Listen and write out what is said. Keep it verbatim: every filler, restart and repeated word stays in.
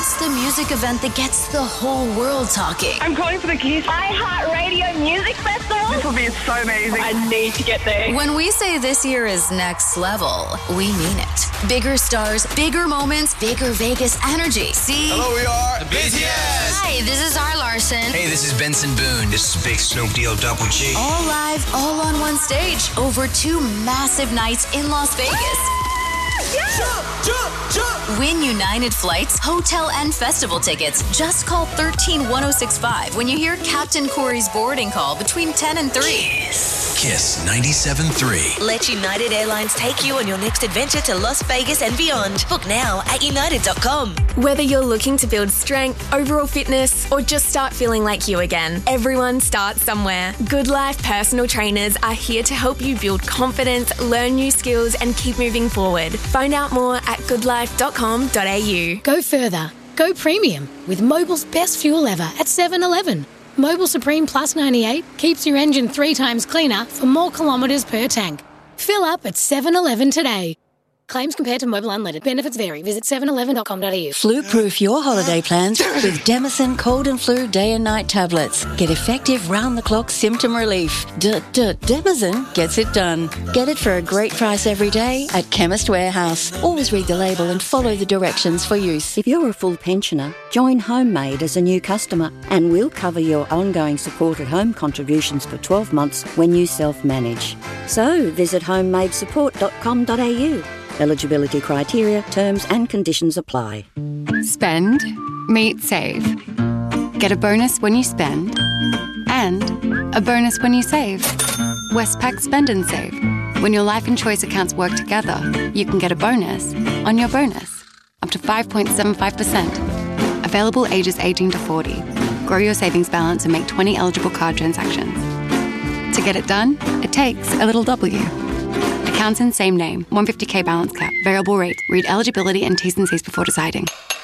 It's the music event that gets the whole world talking. I'm calling for the Kiss iHeartRadio Music Festival. This will be so amazing. I need to get there. When we say this year is next level, we mean it. Bigger stars, bigger moments, bigger Vegas energy. See? Hello, we are the B T S. Hi, this is R. Larson. Hey, this is Benson Boone. This is Big Snoop D O Double G. All live, all on one stage, over two massive nights in Las Vegas. Jump, jump, jump. Win United Flights, hotel, and festival tickets. Just call one three one oh six five when you hear Captain Corey's boarding call between ten and three. Kiss, Kiss ninety-seven point three. Let United Airlines take you on your next adventure to Las Vegas and beyond. Book now at united dot com. Whether you're looking to build strength, overall fitness, or just start feeling like you again, everyone starts somewhere. Good Life personal trainers are here to help you build confidence, learn new skills, and keep moving forward. Find out more at good life dot com dot a u. Go further. Go premium with Mobil's best fuel ever at seven eleven. Mobil Supreme Plus ninety-eight keeps your engine three times cleaner for more kilometres per tank. Fill up at seven eleven today. Claims compared to Mobil Unleaded. Benefits vary. Visit seven eleven dot com dot a u. Flu-proof your holiday plans with Demicin Cold and Flu Day and Night tablets. Get effective round-the-clock symptom relief. D-d-Demicin gets it done. Get it for a great price every day at Chemist Warehouse. Always read the label and follow the directions for use. If you're a full pensioner, join Homemade as a new customer and we'll cover your ongoing support at home contributions for twelve months when you self-manage. So visit homemade support dot com dot a u. Eligibility criteria, terms and conditions apply. Spend, meet, save. Get a bonus when you spend and a bonus when you save. Westpac Spend and Save. When your life and choice accounts work together, you can get a bonus on your bonus, up to five point seven five percent. Available ages eighteen to forty. Grow your savings balance and make twenty eligible card transactions. To get it done, it takes a little W. Accounts in same name. one hundred fifty thousand balance cap. Variable rate. Read eligibility and T's and C's before deciding.